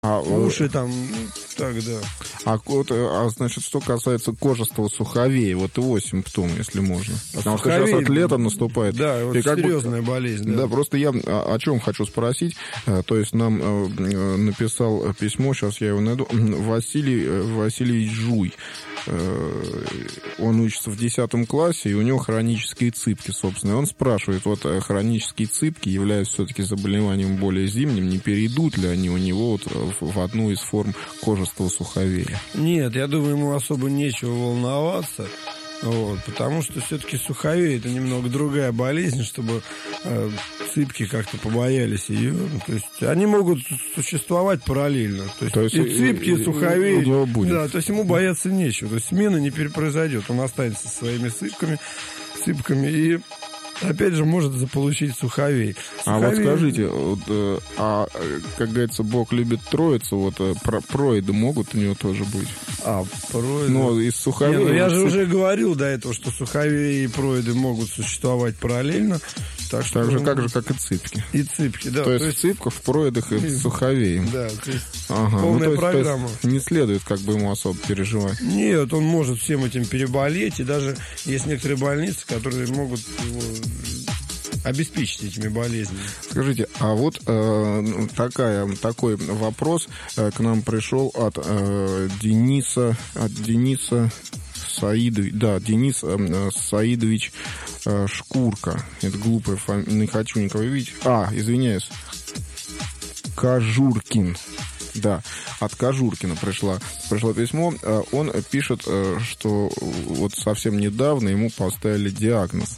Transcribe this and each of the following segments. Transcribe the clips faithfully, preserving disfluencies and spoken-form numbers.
А, уши там, ну, так, да. А, вот, а значит, что касается кожистого суховея, вот его симптом, если можно. Потому суховей, что сейчас от лета наступает. Да, вот серьезная бы, болезнь. Да. да, просто я о, о чем хочу спросить. То есть нам э, написал письмо, сейчас я его найду, Василий Васильевич Жуй. Он учится в десятом классе, и у него хронические цыпки, собственно. И он спрашивает, вот хронические цыпки являются все-таки заболеванием более зимним, не перейдут ли они у него вот в одну из форм кожистого суховея? Нет, я думаю, ему особо нечего волноваться. Вот, потому что все-таки суховей — это немного другая болезнь, чтобы э, цыпки как-то побоялись ее. То есть они могут существовать параллельно. То есть, то есть и цыпки, и, и суховей. И да, то есть ему бояться нечего. То есть смена не перепроизойдет. Он останется со своими цыпками, цыпками и опять же может заполучить суховей. А суховей... вот скажите, вот, а, как говорится, Бог любит троицу, вот про, проиды могут у него тоже быть? А, проиды? Ну, из суховей... Не, ну, я же цып... уже говорил до этого, что суховей и проиды могут существовать параллельно. Так, что... так же, как же, как и цыпки. И цыпки, да. То, то есть, есть в цыпках, в проидах и в суховее. Да, то есть ага. полная ну, то есть, программа. То есть не следует как бы ему особо переживать. Нет, он может всем этим переболеть, и даже есть некоторые больницы, которые могут его обеспечить этими болезнями. Скажите, а вот э, такая, такой вопрос э, к нам пришел от э, Дениса, от Дениса Саидович, да, Денис э, Саидович э, Шкурка. Это глупая фамилия, не хочу никого видеть. А, извиняюсь, Кожуркин. Да, от Кожуркина пришло, пришло письмо. Он пишет, что вот совсем недавно ему поставили диагноз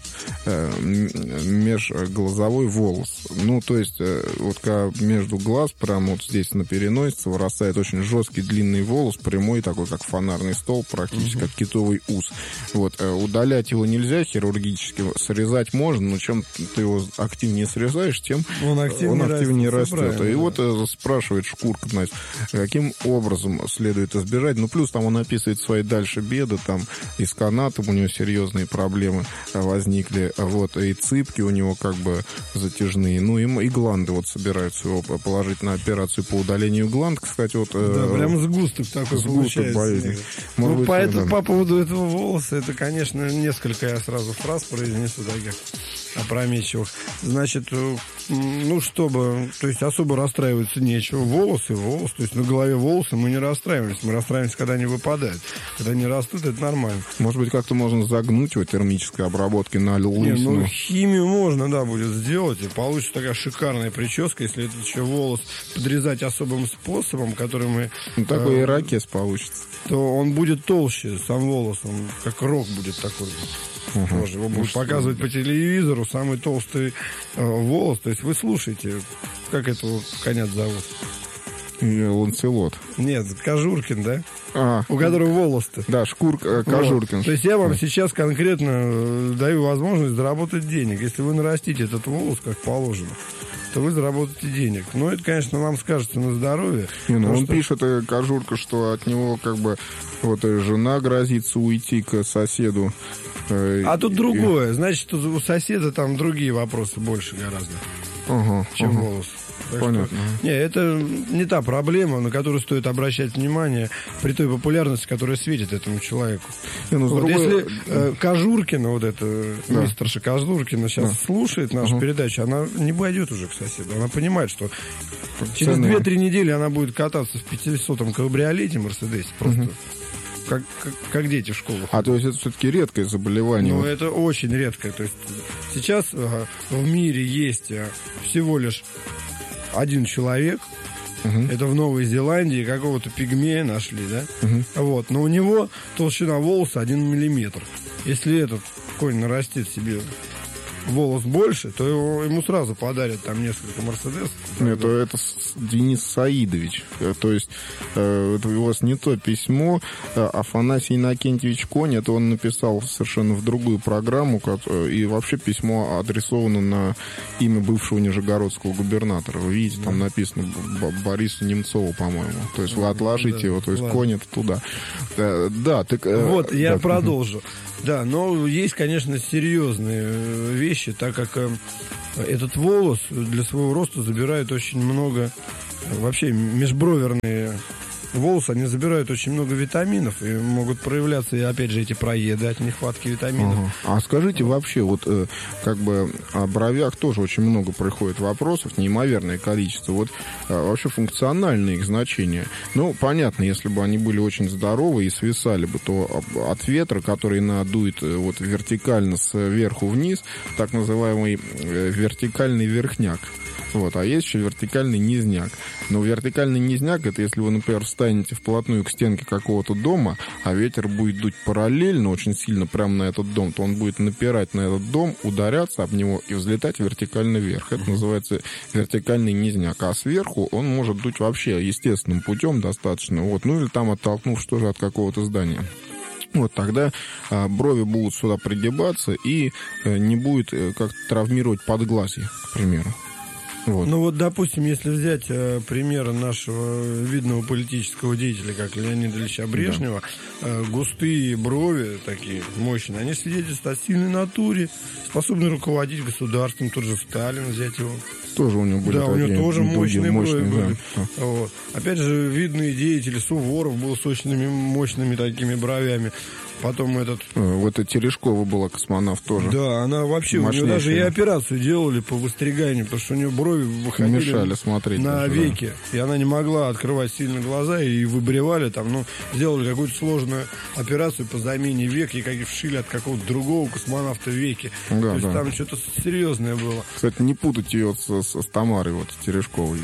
межглазовой волос. Ну, то есть, вот когда между глаз, прямо вот здесь на переносице, вырастает очень жесткий длинный волос, прямой такой, как фонарный столб, практически, угу. как китовый ус. Вот, удалять его нельзя хирургически, срезать можно, но чем ты его активнее срезаешь, тем он активнее, он активнее растет. растет. И вот спрашивает Шкурка, каким образом следует избежать. Ну, плюс там он описывает свои дальше беды, там и с канатом у него серьезные проблемы возникли, вот, и цыпки у него как бы затяжные, ну, и, и гланды вот собираются его положить на операцию по удалению гланд, кстати, вот... Да, э, прям сгусток такой сгусток болезни. Ну, быть, по, это, по поводу этого волоса, это, конечно, несколько я сразу фраз произнесу таких опрометчивых. Значит, ну, чтобы, то есть особо расстраиваться нечего. Волосы, волос, то есть на голове волосы мы не расстраиваемся. Мы расстраиваемся, когда они выпадают. Когда они растут, это нормально. Может быть, как-то можно загнуть его термической обработкой на лысину? Не, ну, химию можно, да, будет сделать, и получится такая шикарная прическа, если этот еще волос подрезать особым способом, который мы... Ну, такой э, ирокез получится. То он будет толще, сам волос, он как рог будет такой. Uh-huh. Тоже его будут показывать по телевизору, самый толстый э, волос. То есть вы слушаете, как этого коня зовут? Ланселот. Нет, Кожуркин, да? А, у которого волос-то. Да, Шкурка, Кожуркин. Вот. То есть я вам сейчас конкретно даю возможность заработать денег. Если вы нарастите этот волос, как положено, то вы заработаете денег. Но это, конечно, вам скажется на здоровье. Не, ну он что... пишет, Кожурка, что от него как бы вот жена грозится уйти к соседу. А тут другое. Значит, у соседа там другие вопросы больше гораздо, ага, чем ага. волос. Так Понятно. Что, не, это не та проблема, на которую стоит обращать внимание при той популярности, которая светит этому человеку. Не, ну, вот другой... Если э, Кожуркина, вот эта да. мистерша Кожуркина сейчас да. слушает нашу uh-huh. передачу, она не пойдет уже к соседу. Она понимает, что через две-три недели она будет кататься в пятисотом кабриолете Мерседесе просто. Uh-huh. Как, как, как дети в школу. А то есть это все-таки редкое заболевание? Ну, это очень редкое. То есть сейчас э, в мире есть э, всего лишь один человек. Uh-huh. Это в Новой Зеландии, какого-то пигмея нашли, да? Uh-huh. Вот. Но у него толщина волоса один миллиметр. Если этот конь нарастит себе волос больше, то его, ему сразу подарят там несколько Мерседесов. Нет, это Денис Саидович. То есть э, это у вас не то письмо. Афанасий Иннокентьевич Конь, это он написал совершенно в другую программу, как, и вообще письмо адресовано на имя бывшего нижегородского губернатора. Вы видите, там написано Борису Немцову, по-моему. То есть вы отложите да, его, то есть ладно. Конь это туда. Да, да так, вот, э, я да. продолжу. Да, но есть, конечно, серьезные вещи, так как э, этот волос для своего роста забирает очень много вообще межброверные волосы, они забирают очень много витаминов и могут проявляться, и опять же, эти проеды от нехватки витаминов. Ага. А скажите вообще, вот э, как бы о бровях тоже очень много приходит вопросов, неимоверное количество. Вот э, вообще функциональные их значения. Ну, понятно, если бы они были очень здоровы и свисали бы, то от ветра, который надует э, вот вертикально сверху вниз, так называемый э, вертикальный верхняк. Вот, а есть еще вертикальный низняк. Но вертикальный низняк — это если вы, например, встанете вплотную к стенке какого-то дома, а ветер будет дуть параллельно очень сильно прямо на этот дом, то он будет напирать на этот дом, ударяться об него и взлетать вертикально вверх. Это называется вертикальный низняк. А сверху он может дуть вообще естественным путем достаточно. Вот, ну или там оттолкнувшись тоже от какого-то здания. Вот тогда а, брови будут сюда пригибаться и а, не будет а, как-то травмировать подглазье, к примеру. Вот. Ну вот, допустим, если взять э, пример нашего видного политического деятеля, как Леонида Ильича Брежнева, да. э, густые брови такие мощные, они свидетельствуют о сильной натуре, способны руководить государством. Тот же Сталин, взять его. Тоже у него были да, такие у него тоже мощные, мощные брови были. Да. Вот. Опять же, видные деятели, Суворов был с очень мощными такими бровями. Потом этот... Вот и Терешкова была космонавт тоже. Да, она вообще... Мощнейшая. У нее даже и операцию делали по выстриганию, потому что у нее брови выходили мешали смотреть на даже, веки. Да. И она не могла открывать сильно глаза, и выбривали там, ну, сделали какую-то сложную операцию по замене век, и как и вшили от какого-то другого космонавта веки. Да, То есть да. там что-то серьезное было. Кстати, не путать ее с, с, с Тамарой, вот, Терешковой.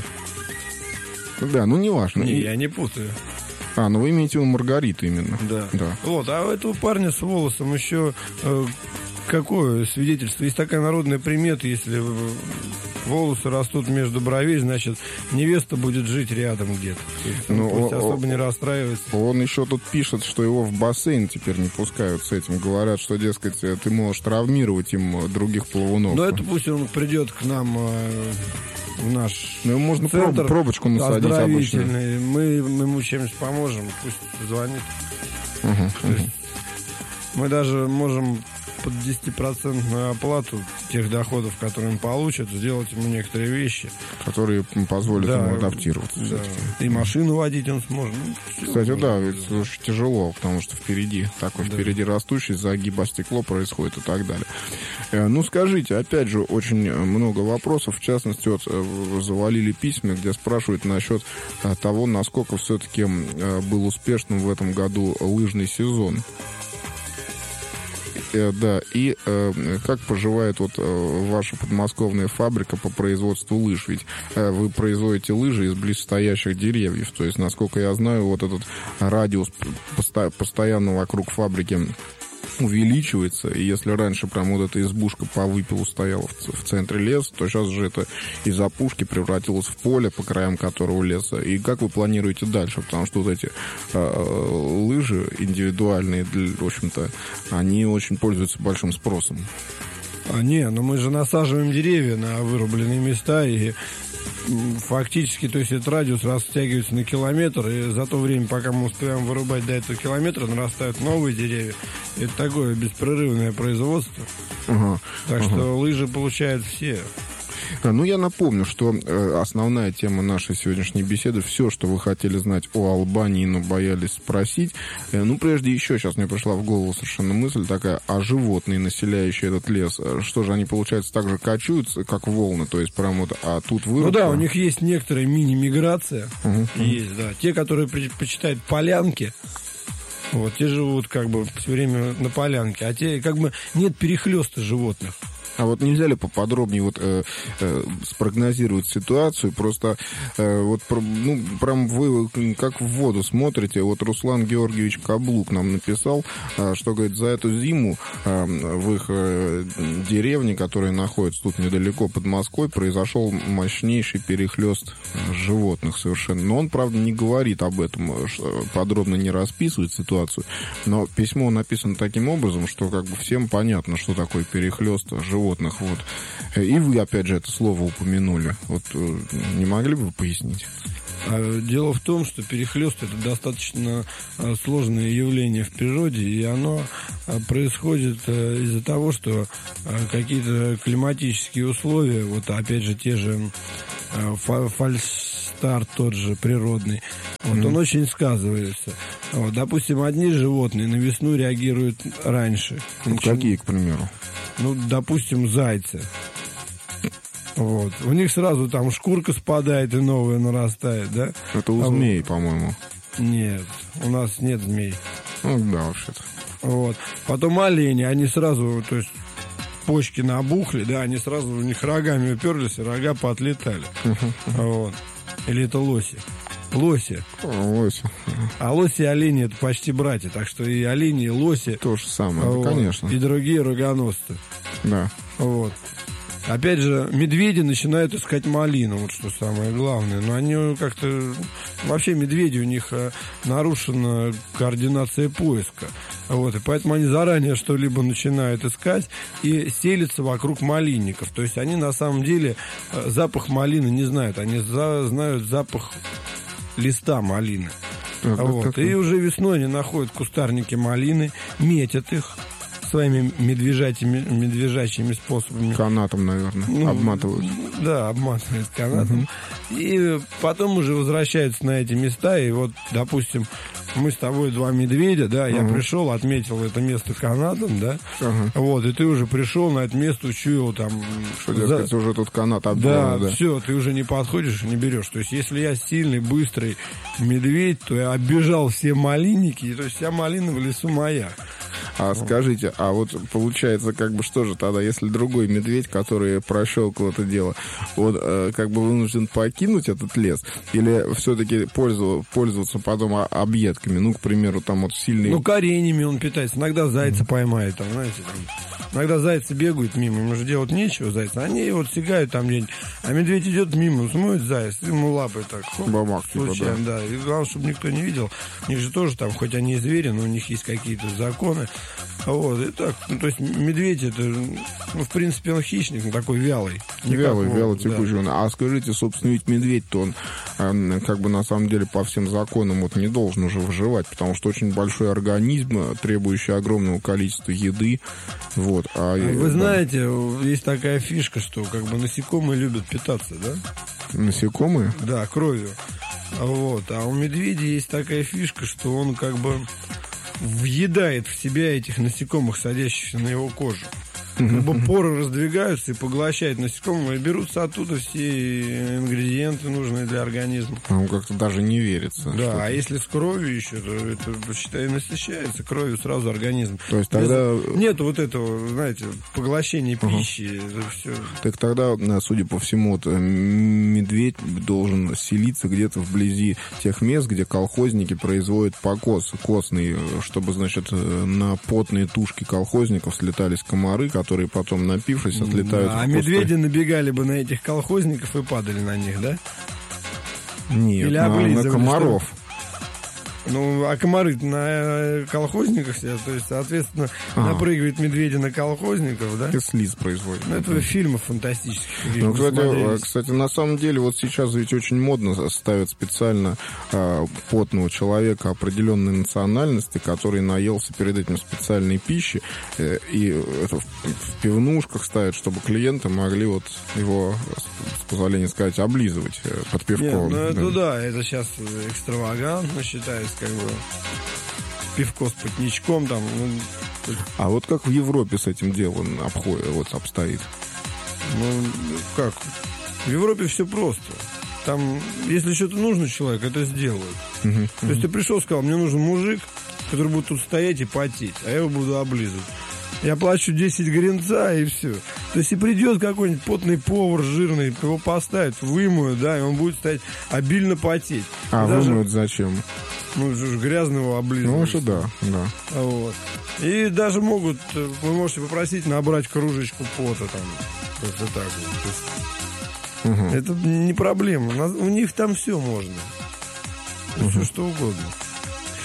Да, ну не важно. Не, я не путаю. А, ну вы имеете в виду Маргариту именно. Да. да. Вот, а у этого парня с волосом еще э, какое свидетельство? Есть такая народная примета, если волосы растут между бровей, значит, невеста будет жить рядом где-то. Ну, пусть о, особо не расстраивается. Он еще тут пишет, что его в бассейн теперь не пускают с этим. Говорят, что, дескать, ты можешь травмировать им других плавунов. Ну, это пусть он придет к нам... Э, в наш ну, можно центр пробочку насадить обычно. Мы, мы ему чем-нибудь поможем, пусть звонит. Uh-huh, uh-huh. Мы даже можем под десятипроцентную оплату тех доходов, которые он получит, сделать ему некоторые вещи. Которые позволят да, ему адаптироваться. Да. И машину водить он сможет. Ну, кстати, да, ведь очень тяжело, потому что впереди такой да. впереди растущий, загиб о стекло происходит и так далее. Ну, скажите, опять же, очень много вопросов. В частности, вот завалили письма, где спрашивают насчет того, насколько все-таки был успешным в этом году лыжный сезон. Да, и э, как поживает вот э, ваша подмосковная фабрика по производству лыж? Ведь э, вы производите лыжи из близстоящих деревьев. То есть, насколько я знаю, вот этот радиус посто- постоянно вокруг фабрики увеличивается, и если раньше прям вот эта избушка по выпилу стояла в, в центре леса, то сейчас же это из опушки превратилось в поле, по краям которого леса. И как вы планируете дальше? Потому что вот эти э, лыжи индивидуальные, для, в общем-то, они очень пользуются большим спросом. А не, но мы же насаживаем деревья на вырубленные места, и фактически, то есть этот радиус растягивается на километр, и за то время, пока мы успеваем вырубать до этого километра, нарастают новые деревья. Это такое беспрерывное производство. Ага, так ага. что лыжи получают все. Ну, я напомню, что э, основная тема нашей сегодняшней беседы, все, что вы хотели знать о Албании, но боялись спросить. Э, ну, прежде еще, сейчас мне пришла в голову совершенно мысль такая, а животные, населяющие этот лес, что же, они, получается, так же качаются, как волны, то есть прям вот, а тут вырубка? Ну да, у них есть некоторая мини-миграция, uh-huh, uh-huh. есть, да. Те, которые предпочитают полянки, вот, те живут как бы все время на полянке, а те, как бы, нет перехлеста животных. А вот нельзя ли поподробнее вот э, э, спрогнозировать ситуацию? Просто э, вот ну прям вы как в воду смотрите. Вот Руслан Георгиевич Каблук нам написал, э, что говорит, за эту зиму э, в их э, деревне, которая находится тут недалеко под Москвой, произошел мощнейший перехлест животных совершенно. Но он, правда, не говорит об этом, подробно не расписывает ситуацию. Но письмо написано таким образом, что как бы всем понятно, что такое перехлест животных. Вот. И вы, опять же, это слово упомянули. Вот не могли бы вы пояснить? Дело в том, что перехлест – это достаточно сложное явление в природе, и оно происходит из-за того, что какие-то климатические условия, вот опять же те же фальш старт тот же природный. Вот, mm-hmm. он очень сказывается. Вот, допустим, одни животные на весну реагируют раньше. Вот какие, к примеру? Ну, допустим, зайцы. Вот. У них сразу там шкурка спадает и новая нарастает, да? Это у а змей, по-моему. Нет, у нас нет змей. Ну, да, вообще-то. Вот. Потом олени, они сразу, то есть, почки набухли, да, они сразу у них рогами уперлись, и рога поотлетали. Uh-huh. Вот. Или это лоси? Лоси. Лоси. А лоси и олени — это почти братья, так что и олени, и лоси. То же самое, вот. Да, конечно. И другие рогоносцы. Да. Вот. Опять же, медведи начинают искать малину, вот что самое главное. Но они как-то... Вообще медведи, у них нарушена координация поиска. Вот, и поэтому они заранее что-либо начинают искать и селятся вокруг малинников. То есть они на самом деле запах малины не знают. Они за, знают запах листа малины. Так, вот. так, так. И уже весной они находят кустарники малины, метят их своими медвежачьими, медвежачьими способами. Канатом, наверное, ну, обматывают. Да, обматывают канатом. Uh-huh. И потом уже возвращаются на эти места. И вот, допустим, мы с тобой два медведя, да, uh-huh. я пришел, отметил это место канатом, да, uh-huh. вот, и ты уже пришел на это место, учуял там... Что, дескать, за... уже тут канат обдал, да, да, все, ты уже не подходишь и не берешь. То есть, если я сильный, быстрый медведь, то я оббежал все малинники, то есть вся малина в лесу моя. А скажите, а вот получается, как бы, что же тогда, если другой медведь, который прощелкал это дело, он э, как бы вынужден покинуть этот лес, или все-таки пользоваться, пользоваться потом объедками, ну, к примеру, там вот сильный... Ну, кореньями он питается, иногда зайца mm-hmm. поймает, там, знаете, там... Иногда зайцы бегают мимо, им уже делать нечего, зайцы. Они вот сигают там где-нибудь, а медведь идет мимо, смотрит заяц, ему лапой так. Бабак, типа, да. да. И главное, чтобы никто не видел. У них же тоже там, хоть они и звери, но у них есть какие-то законы. Вот, и так, ну, то есть медведь это, ну, в принципе, он хищник, он такой вялый. Вялый, вялый текущий. Да. А скажите, собственно, ведь медведь-то он, э, как бы, на самом деле, по всем законам вот не должен уже выживать, потому что очень большой организм, требующий огромного количества еды. Вот. А, Вы да. знаете, есть такая фишка, что как бы насекомые любят питаться, да? Насекомые? Да, кровью. Вот. А у медведя есть такая фишка, что он как бы въедает в себя этих насекомых, садящихся на его кожу. Как бы поры раздвигаются и поглощают насекомых, и берутся оттуда все ингредиенты, нужные для организма. Он как-то даже не верится. Да, а если с кровью еще, то это, считай, насыщается кровью сразу организм. То есть тогда... Без... Нет вот этого, знаете, поглощения пищи. Uh-huh. Это все... Так тогда, судя по всему, вот, медведь должен селиться где-то вблизи тех мест, где колхозники производят покос костный, чтобы, значит, на потные тушки колхозников слетались комары, которые которые потом, напившись, отлетают. Да, а медведи набегали бы на этих колхозников и падали на них, да? Нет, Или на, на комаров. Что? Ну, а комары на колхозниках сидят, то есть, соответственно, а. напрыгивают медведи на колхозников, да? И слиз производит. Ну, это фильмов фантастических. Ну, кстати, кстати, на самом деле, вот сейчас ведь очень модно ставят специально а, потного человека определенной национальности, который наелся перед этим специальной пищи, э, и это в, в пивнушках ставят, чтобы клиенты могли вот его, с позволения сказать, облизывать под пивком. Нет, ну, да. это да, это сейчас экстравагантно считается, как бы пивко с потничком там. Ну... А вот как в Европе с этим делом обходит, вот обстоит? Ну, как? В Европе все просто. Там, если что-то нужно человеку, это сделают. Uh-huh, uh-huh. То есть ты пришел, сказал, мне нужен мужик, который будет тут стоять и потеть, а я его буду облизывать. Я плачу десять гринца, и все. То есть и придет какой-нибудь потный повар жирный, его поставят, вымоют, да, и он будет стоять обильно потеть. А и вымоют даже... зачем? Ну, грязного облизывать. Ну, что да, да. Вот. И даже могут, вы можете попросить набрать кружечку пота там. Просто так вот. Угу. Это не проблема. У них там все можно. Угу. Все что угодно.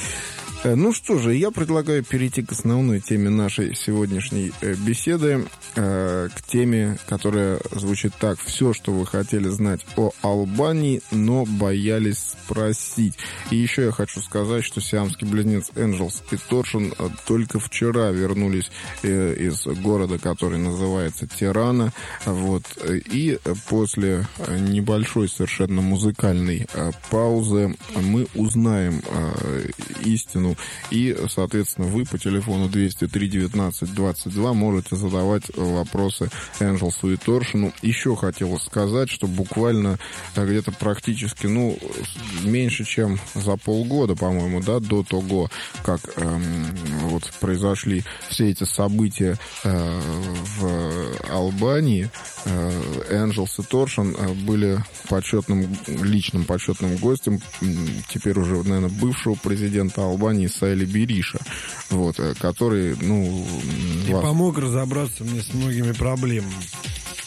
Ну что же, я предлагаю перейти к основной теме нашей сегодняшней беседы. э, к теме, которая звучит так. Все, что вы хотели знать о Албании, но боялись спросить. И еще я хочу сказать, что сиамский близнец Энджелс и Торшин только вчера вернулись э, из города, который называется Тирана. Вот. И после небольшой совершенно музыкальной э, паузы мы узнаем э, истину. И, соответственно, вы по телефону двести три девятнадцать двадцать два можете задавать вопросы Энджелсу и Торшину. Еще хотел сказать, что буквально где-то практически, ну, меньше, чем за полгода, по-моему, да, до того, как эм, вот произошли все эти события э, в Албании, э, Энджелс и Торшин были почетным, личным почетным гостем, теперь уже, наверное, бывшего президента Албании Сайли Бериша, вот, который, ну... И вас... помог разобраться мне с многими проблемами.